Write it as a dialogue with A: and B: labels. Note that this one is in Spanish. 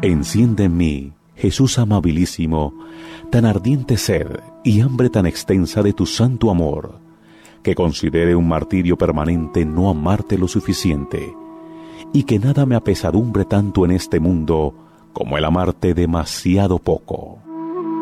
A: Enciende en mí, Jesús amabilísimo, tan ardiente sed y hambre tan extensa de tu santo amor, que considere un martirio permanente no amarte lo suficiente, y que nada me apesadumbre tanto en este mundo como el amarte demasiado poco.